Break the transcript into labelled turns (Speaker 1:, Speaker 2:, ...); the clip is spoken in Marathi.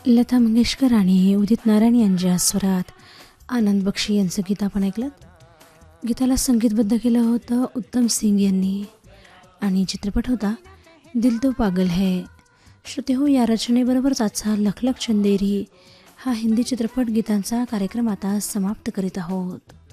Speaker 1: लता मंगेशकर आणि उदित नारायण यांच्या स्वरात आनंद बक्षी यांचं गीत आपण ऐकलं. गीताला संगीतबद्ध केलं होतं उत्तम सिंग यांनी आणि चित्रपट होता दिल तो पागल है. श्रोते हो, या रचनेबरोबरच आजचा लख लख चंदेरी हा हिंदी चित्रपट गीतांचा कार्यक्रम आता समाप्त करीत आहोत.